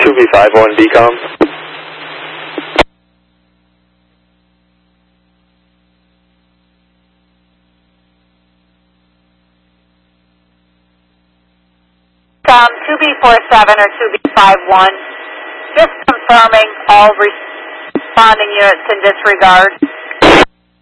2B51 decom. Com 2B47 or 2B51, just confirming all responding units can disregard.